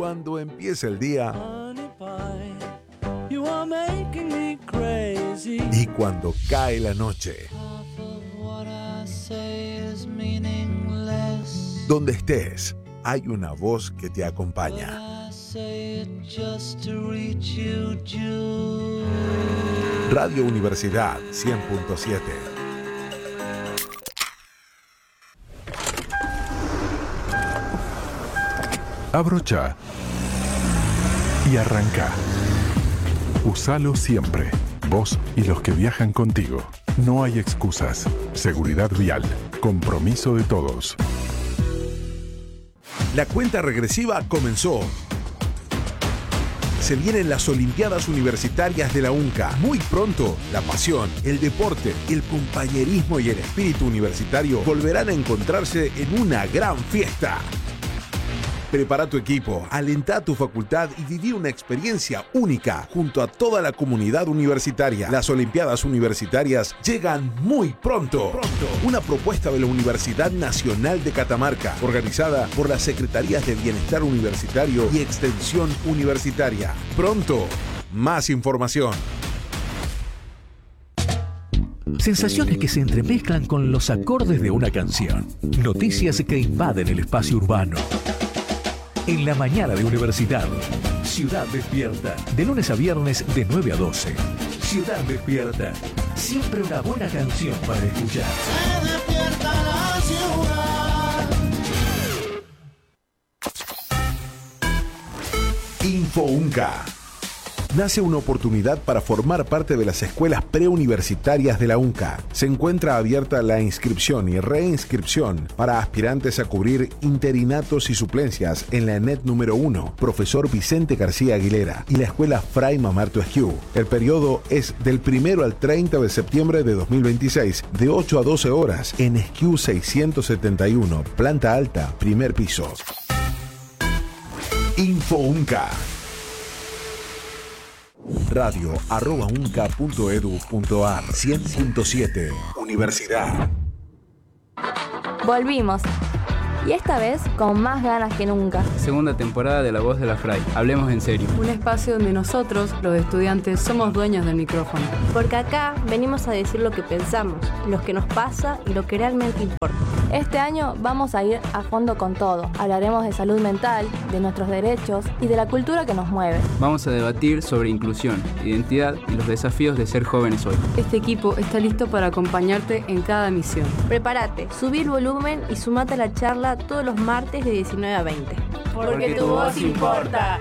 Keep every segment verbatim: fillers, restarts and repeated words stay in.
cuando empieza el día y cuando cae la noche. Donde estés, hay una voz que te acompaña. Radio Universidad cien punto siete. Abrocha y arranca. Usalo siempre. Vos y los que viajan contigo. No hay excusas. Seguridad vial. Compromiso de todos. La cuenta regresiva comenzó. Se vienen las Olimpiadas Universitarias de la UNCA. Muy pronto, la pasión, el deporte, el compañerismo y el espíritu universitario volverán a encontrarse en una gran fiesta. Prepara tu equipo, alenta a tu facultad y viví una experiencia única junto a toda la comunidad universitaria. Las Olimpiadas Universitarias llegan muy pronto. pronto. Una propuesta de la Universidad Nacional de Catamarca, organizada por las Secretarías de Bienestar Universitario y Extensión Universitaria. Pronto, más información. Sensaciones que se entremezclan con los acordes de una canción. Noticias que invaden el espacio urbano. En la mañana de Universidad, Ciudad Despierta, de lunes a viernes de nueve a doce. Ciudad Despierta, siempre una buena canción para escuchar. Se despierta la ciudad. InfoUNCA. Nace una oportunidad para formar parte de las escuelas preuniversitarias de la UNCA. Se encuentra abierta la inscripción y reinscripción para aspirantes a cubrir interinatos y suplencias en la ENET número uno, Profesor Vicente García Aguilera, y la Escuela Fray Mamarto Esquiú. El periodo es del primero al treinta de septiembre de dos mil veintiséis, de ocho a doce horas, en Esquiú seiscientos setenta y uno, planta alta, primer piso. InfoUNCA. Radio arroba unca punto edu punto ar. Cien punto siete Universidad. Volvimos. Y esta vez con más ganas que nunca. Segunda temporada de La Voz de la Fray. Hablemos en serio. Un espacio donde nosotros, los estudiantes, somos dueños del micrófono. Porque acá venimos a decir lo que pensamos, lo que nos pasa y lo que realmente importa. Este año vamos a ir a fondo con todo. Hablaremos de salud mental, de nuestros derechos y de la cultura que nos mueve. Vamos a debatir sobre inclusión, identidad y los desafíos de ser jóvenes hoy. Este equipo está listo para acompañarte en cada misión. Prepárate, subí el volumen y sumate a la charla todos los martes de diecinueve a veinte. Porque, Porque tu voz importa.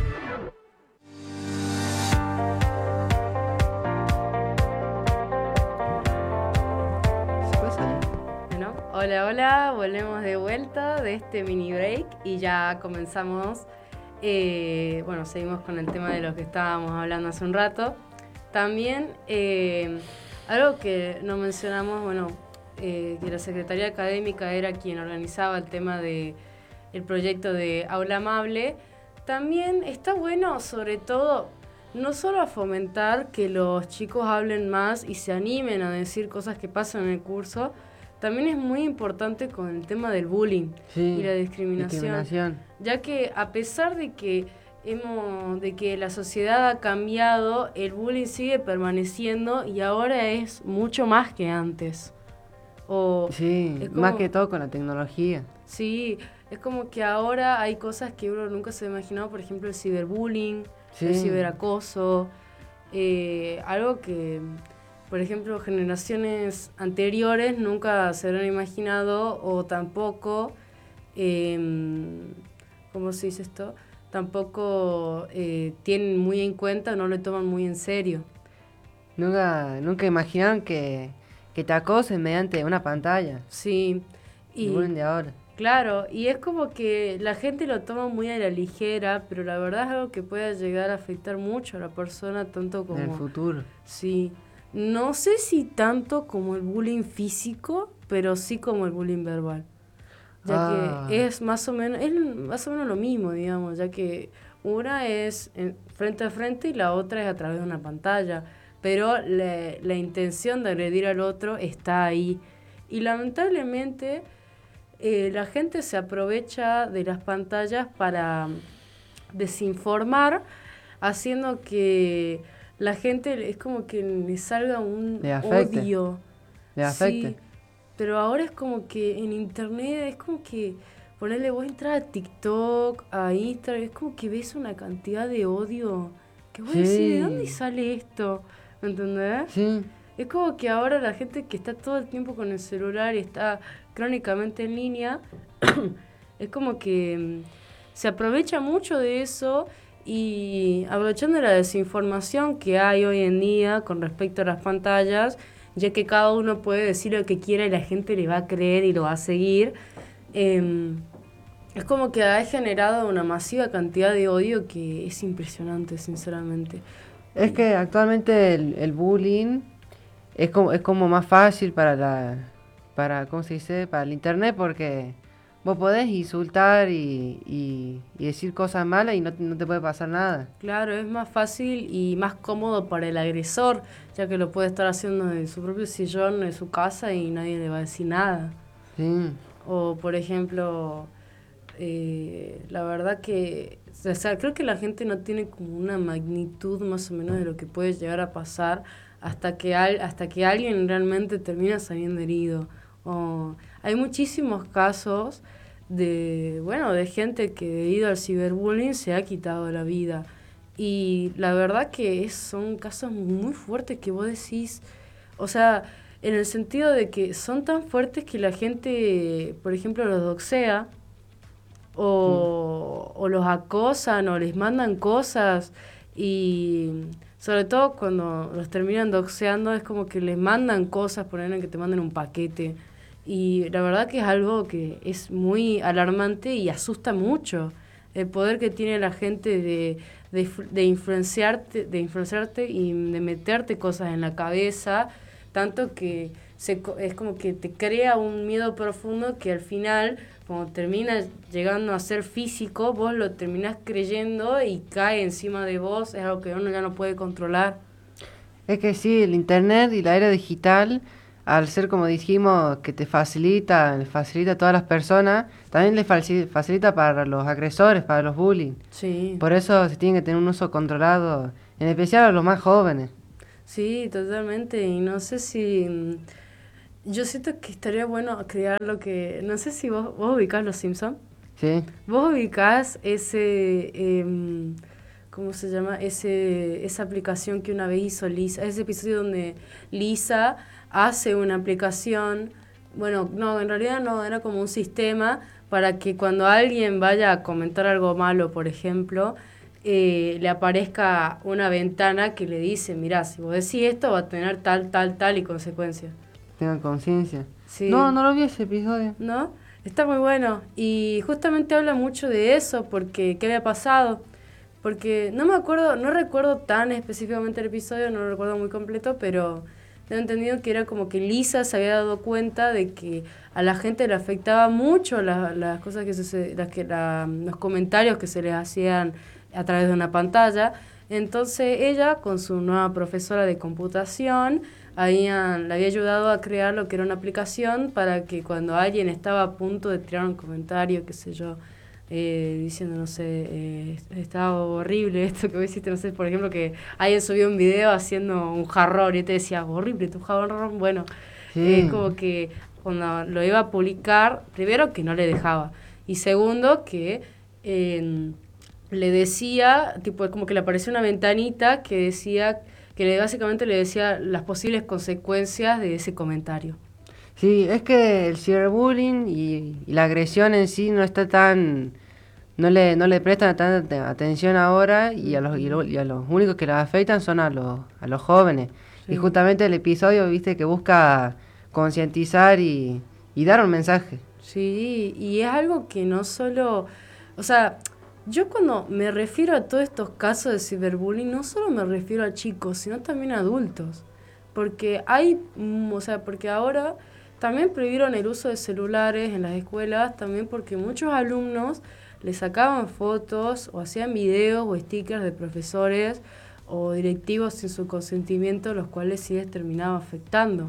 Bueno, hola, hola, volvemos de vuelta de este mini break y ya comenzamos. Eh, bueno, seguimos con el tema de lo que estábamos hablando hace un rato. También eh, algo que no mencionamos, bueno, Eh, que la Secretaría Académica era quien organizaba el tema de el proyecto de Aula Amable. También está bueno, sobre todo, no solo a fomentar que los chicos hablen más y se animen a decir cosas que pasan en el curso, también es muy importante con el tema del bullying sí, y la discriminación, discriminación, ya que a pesar de que hemos, de que la sociedad ha cambiado, el bullying sigue permaneciendo y ahora es mucho más que antes. O sí, como, más que todo con la tecnología. Sí, es como que ahora hay cosas que uno nunca se ha imaginado, por ejemplo el ciberbullying, sí. el ciberacoso, eh, algo que, por ejemplo, generaciones anteriores nunca se habrán imaginado o tampoco, eh, ¿cómo se dice esto? Tampoco eh, tienen muy en cuenta, no lo toman muy en serio. Nunca, nunca imaginaron que... que te acosen mediante una pantalla. Sí. Y el de ahora. Claro, y es como que la gente lo toma muy a la ligera, pero la verdad es algo que puede llegar a afectar mucho a la persona, tanto como... en el futuro. Sí. No sé si tanto como el bullying físico, pero sí como el bullying verbal. Ya ah. que es más o menos, es más o menos lo mismo, digamos, ya que una es en, frente a frente y la otra es a través de una pantalla. Pero la, la intención de agredir al otro está ahí. Y lamentablemente eh, la gente se aprovecha de las pantallas para desinformar, haciendo que la gente es como que le salga un Le afecte. odio. Le afecte. Sí, pero ahora es como que en internet es como que ponerle, vos entras a TikTok, a Instagram, es como que ves una cantidad de odio que vos Sí. decís, ¿de dónde sale esto? ¿Me entendés? Sí. Es como que ahora la gente que está todo el tiempo con el celular y está crónicamente en línea, es como que mm, se aprovecha mucho de eso y aprovechando la desinformación que hay hoy en día con respecto a las pantallas, ya que cada uno puede decir lo que quiera y la gente le va a creer y lo va a seguir, eh, es como que ha generado una masiva cantidad de odio que es impresionante, sinceramente. Es que actualmente el, el bullying es como, es como más fácil para la, para, ¿cómo se dice? Para el internet, porque vos podés insultar y, y, y decir cosas malas y no, no te puede pasar nada. Claro, es más fácil y más cómodo para el agresor, ya que lo puede estar haciendo en su propio sillón, en su casa y nadie le va a decir nada. Sí. O, por ejemplo, eh, la verdad que, o sea, creo que la gente no tiene como una magnitud más o menos de lo que puede llegar a pasar hasta que, al, hasta que alguien realmente termina saliendo herido. O, hay muchísimos casos de, bueno, de gente que debido al ciberbullying se ha quitado la vida. Y la verdad que es, son casos muy fuertes que vos decís, o sea, en el sentido de que son tan fuertes que la gente, por ejemplo, los doxea o, mm. o los acosan o les mandan cosas y sobre todo cuando los terminan doxeando es como que les mandan cosas, por ejemplo, que te manden un paquete. Y la verdad que es algo que es muy alarmante y asusta mucho el poder que tiene la gente de, de, de influenciarte, de influenciarte y de meterte cosas en la cabeza, tanto que se, es como que te crea un miedo profundo que al final, cuando termina llegando a ser físico, vos lo terminás creyendo y cae encima de vos, es algo que uno ya no puede controlar. Es que sí, el internet y la era digital, al ser como dijimos, que te facilita, le facilita a todas las personas, también le facilita para los agresores, para los bullying. Sí. Por eso se tiene que tener un uso controlado, en especial a los más jóvenes. Sí, totalmente. Y no sé si... Yo siento que estaría bueno crear lo que... No sé si vos, vos ubicás Los Simpsons. Sí. Vos ubicás ese... Eh, ¿Cómo se llama? Ese Esa aplicación que una vez hizo Lisa. Ese episodio donde Lisa hace una aplicación... Bueno, no, en realidad no, era como un sistema para que cuando alguien vaya a comentar algo malo, por ejemplo... Eh, le aparezca una ventana que le dice, mirá, si vos decís esto va a tener tal, tal, tal y consecuencias. Tengan conciencia. Sí. No, no lo vi ese episodio. ¿No? Está muy bueno. Y justamente habla mucho de eso, porque ¿qué había pasado? Porque no me acuerdo, no recuerdo tan específicamente el episodio, no lo recuerdo muy completo, pero tengo entendido que era como que Lisa se había dado cuenta de que a la gente le afectaba mucho las, las cosas que sucedían, las que la, los comentarios que se les hacían a través de una pantalla. Entonces ella, con su nueva profesora de computación, habían, le había ayudado a crear lo que era una aplicación para que cuando alguien estaba a punto de tirar un comentario, qué sé yo, eh, diciendo, no sé, eh, estaba horrible esto que vos hiciste, no sé, por ejemplo, que alguien subió un video haciendo un jarrón y te decía, horrible tu jarrón, bueno, sí. Es como que cuando lo iba a publicar, primero que no le dejaba, y segundo que... Eh, le decía, tipo, como que le apareció una ventanita que decía, que le, básicamente le decía las posibles consecuencias de ese comentario. Sí, es que el ciberbullying y, y la agresión en sí no está tan, no le, no le prestan tanta atención ahora y a los, y, lo, y a los únicos que las afectan son a los, a los jóvenes. Sí. Y justamente el episodio, viste, que busca concientizar y, y dar un mensaje. Sí, y es algo que no solo, o sea... Yo cuando me refiero a todos estos casos de ciberbullying, no solo me refiero a chicos, sino también a adultos. Porque hay, o sea, porque ahora también prohibieron el uso de celulares en las escuelas, también porque muchos alumnos les sacaban fotos o hacían videos o stickers de profesores o directivos sin su consentimiento, los cuales sí les terminaba afectando.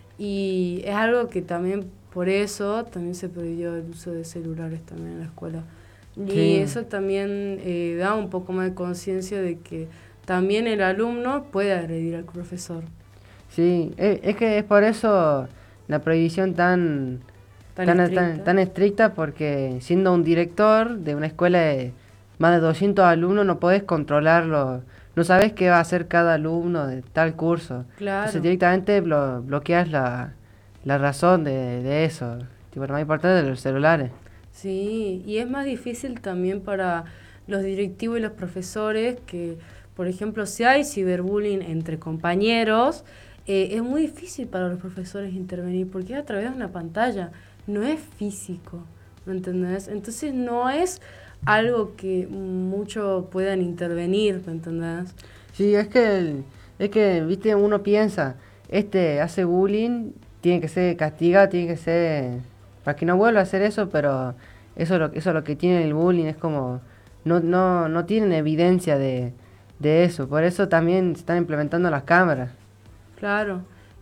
Y es algo que también, por eso, también se prohibió el uso de celulares también en la escuela. Y Sí. eso también eh, da un poco más de conciencia de que también el alumno puede agredir al profesor. Sí, es, es que es por eso la prohibición tan, Tan tan, estricta. tan- tan estricta, porque siendo un director de una escuela de más de doscientos alumnos no podés controlarlo, no sabés qué va a hacer cada alumno de tal curso. Claro. Entonces directamente blo- bloqueas la, la razón de, de eso. Tipo, lo más importante de los celulares. Sí, y es más difícil también para los directivos y los profesores que, por ejemplo, si hay ciberbullying entre compañeros, eh, es muy difícil para los profesores intervenir porque es a través de una pantalla, no es físico, ¿me entendés? Entonces no es algo que muchos puedan intervenir, ¿me entendés? Sí, es que, el- es que, viste, uno piensa, este hace bullying, tiene que ser castigado, tiene que ser, para que no vuelva a hacer eso, pero eso es lo, eso es lo que tiene el bullying, es como, no, no, no tienen evidencia de, de eso, por eso también se están implementando las cámaras. Claro,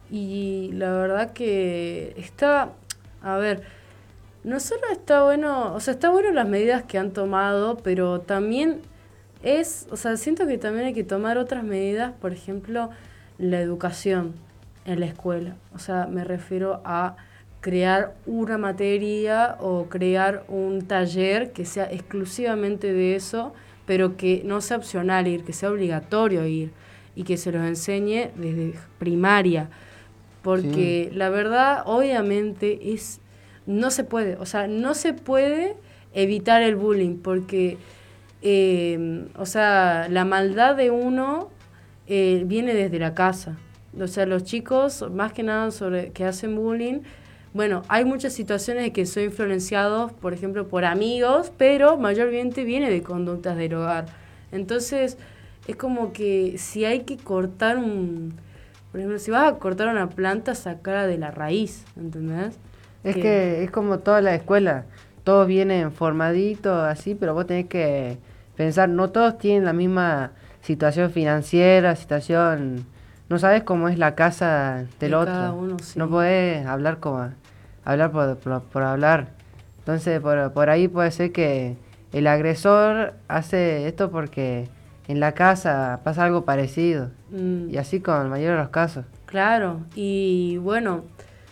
y la verdad que está, a ver, no solo está bueno, o sea, está bueno las medidas que han tomado, pero también es, o sea, siento que también hay que tomar otras medidas, por ejemplo, la educación en la escuela. O sea, me refiero a crear una materia o crear un taller que sea exclusivamente de eso, pero que no sea opcional ir, que sea obligatorio ir y que se los enseñe desde primaria. Porque la verdad, obviamente, es no se puede, o sea, no se puede evitar el bullying porque, eh, o sea, la maldad de uno eh, viene desde la casa. O sea, los chicos, más que nada sobre que hacen bullying, bueno, hay muchas situaciones de que son influenciados, por ejemplo, por amigos, pero mayormente viene de conductas del hogar. Entonces, es como que si hay que cortar un... Por ejemplo, si vas a cortar una planta, sacarla de la raíz, ¿entendés? Es Que- que es como toda la escuela, todos vienen formaditos así, pero vos tenés que pensar, no todos tienen la misma situación financiera, situación, no sabes cómo es la casa del De otro, cada uno, sí. no podés hablar como hablar por, por, por hablar, entonces por, por ahí puede ser que el agresor hace esto porque en la casa pasa algo parecido, Mm. y así con la mayoría de los casos. Claro, y bueno,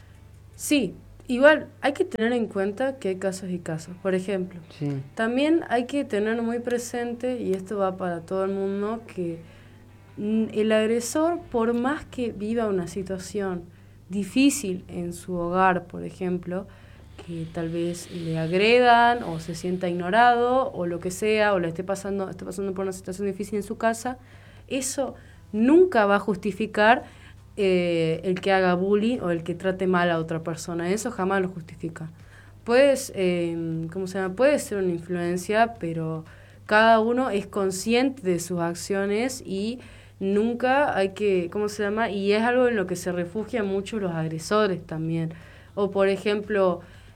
sí, igual hay que tener en cuenta que hay casos y casos. Por ejemplo, Sí. también hay que tener muy presente, y esto va para todo el mundo, que mm, el agresor, por más que viva una situación difícil en su hogar, por ejemplo, que tal vez le agredan o se sienta ignorado o lo que sea, o le esté pasando, esté pasando por una situación difícil en su casa, eso nunca va a justificar eh, el que haga bullying o el que trate mal a otra persona. Eso jamás lo justifica. Puedes, eh, ¿cómo se llama? Puede ser una influencia, pero cada uno es consciente de sus acciones y nunca hay que, ¿cómo se llama? Y es algo en lo que se refugian mucho los agresores también. O por ejemplo,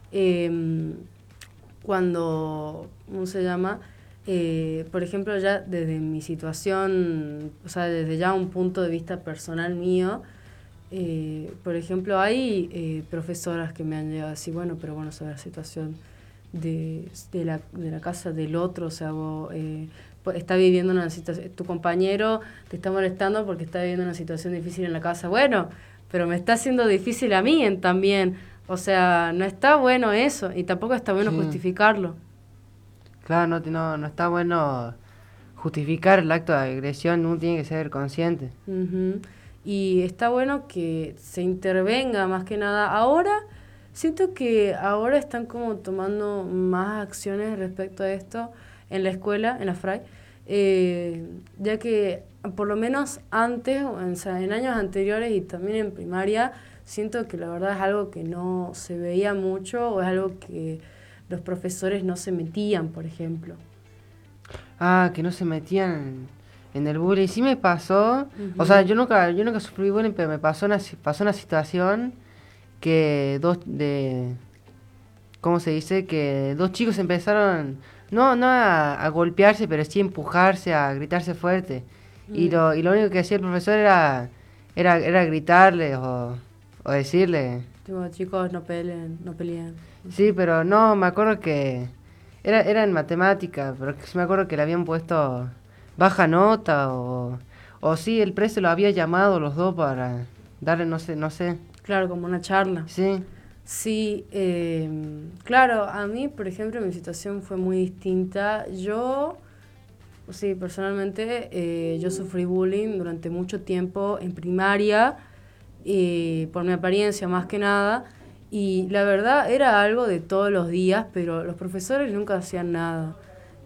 eh, cuando, ¿cómo se llama? Eh, por ejemplo, ya desde mi situación, o sea, desde ya un punto de vista personal mío, eh, por ejemplo, hay eh, profesoras que me han llegado a decir, bueno, pero bueno, sobre la situación de, de, la, de la casa del otro, o sea, vos, eh, pues, está viviendo una situación, tu compañero te está molestando porque está viviendo una situación difícil en la casa, bueno, pero me está haciendo difícil a mí en, también, o sea, no está bueno eso, y tampoco está bueno Sí. justificarlo. Claro, no, no, no está bueno justificar el acto de agresión, uno tiene que ser consciente. Ujú. Y está bueno que se intervenga más que nada. Ahora, siento que ahora están como tomando más acciones respecto a esto en la escuela, en la F R A I, eh, ya que por lo menos antes, o en, o sea, en años anteriores y también en primaria, siento que la verdad es algo que no se veía mucho o es algo que los profesores no se metían, por ejemplo. Ah, que no se metían en el bullying. Sí me pasó, Ujú. o sea, yo nunca, yo nunca sufrí bullying, pero me pasó una, si- pasó una situación que dos de, ¿cómo se dice? Que dos chicos empezaron, no, no a, a golpearse, pero sí a empujarse, a gritarse fuerte. Y Mm. lo, y lo único que hacía el profesor era, era, era gritarles o, o decirle. Tipo, chicos, no peleen, no peleen. Sí, pero no, me acuerdo que Era, era en matemática, pero sí me acuerdo que le habían puesto baja nota o, o sí, el precio lo había llamado los dos para darle, no sé, no sé. Claro, como una charla. Sí. Sí, eh, claro, a mí, por ejemplo, mi situación fue muy distinta. Yo, sí, personalmente, eh, yo sufrí bullying durante mucho tiempo en primaria, eh, por mi apariencia más que nada, y la verdad era algo de todos los días, pero los profesores nunca hacían nada.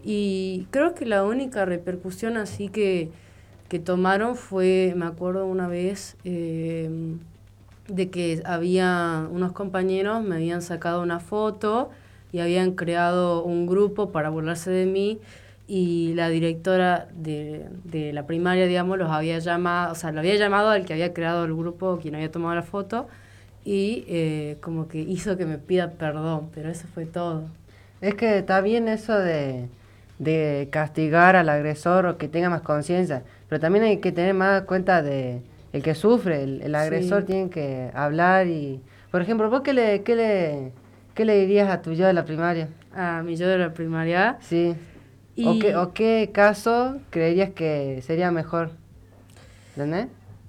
Y creo que la única repercusión así que, que tomaron fue, me acuerdo una vez, eh, de que había unos compañeros, me habían sacado una foto y habían creado un grupo para burlarse de mí, y la directora de, de la primaria, digamos, los había llamado, o sea, lo había llamado al que había creado el grupo, quien había tomado la foto, y eh, como que hizo que me pida perdón, pero eso fue todo. Es que está bien eso de, de castigar al agresor o que tenga más conciencia, pero también hay que tener más cuenta de el que sufre, el, el agresor. Sí. Tiene que hablar y... Por ejemplo, ¿vos qué le, qué le, qué le dirías a tu yo de la primaria? ¿A mi yo de la primaria? Sí. Y... ¿O, qué, ¿O qué caso creerías que sería mejor? ¿Entendés?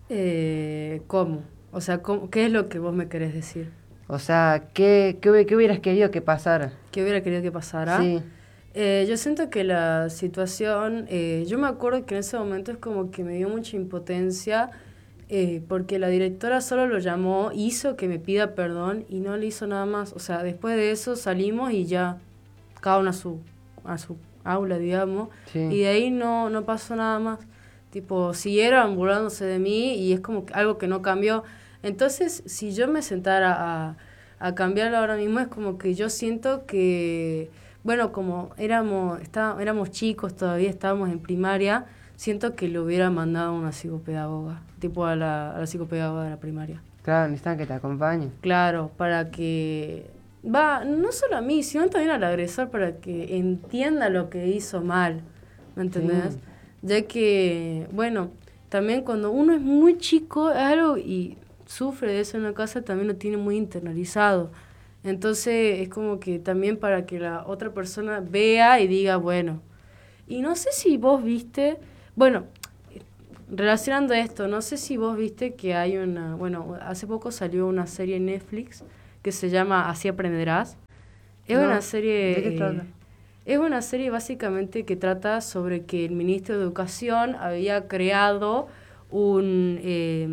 Eh, ¿Cómo? O sea, ¿cómo, ¿qué es lo que vos me querés decir? O sea, ¿qué, qué, qué hubieras querido que pasara? ¿Qué hubiera querido que pasara? Sí. Eh, yo siento que la situación... Eh, yo me acuerdo que en ese momento es como que me dio mucha impotencia, eh, porque la directora solo lo llamó, hizo que me pida perdón y no le hizo nada más. O sea, después de eso salimos y ya, cada uno a su, a su aula, digamos. Sí. Y de ahí no, no pasó nada más. Tipo, siguieron burlándose de mí y es como que algo que no cambió. Entonces, si yo me sentara a, a cambiarlo ahora mismo, es como que yo siento que, bueno, como éramos, está, éramos chicos todavía, estábamos en primaria, siento que le hubiera mandado a una psicopedagoga, tipo a la, a la psicopedagoga de la primaria. Claro, necesitan que te acompañe. Claro, para que, va, no solo a mí, sino también al agresor, para que entienda lo que hizo mal, ¿me entendés? Sí. Ya que, bueno, también cuando uno es muy chico, es algo y sufre de eso en la casa, también lo tiene muy internalizado. Entonces es como que también para que la otra persona vea y diga, bueno. Y no sé si vos viste, bueno, relacionando esto, no sé si vos viste que hay una, bueno, hace poco salió una serie en Netflix que se llama Así aprenderás. Es no, una serie... ¿De qué trata? Es una serie básicamente que trata sobre que el ministro de Educación había creado un, eh,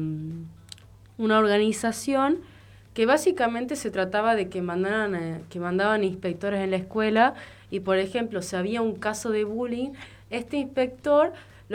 una organización que básicamente se trataba de que mandaran, eh, que mandaban inspectores en la escuela y, por ejemplo, si había un caso de bullying, este inspector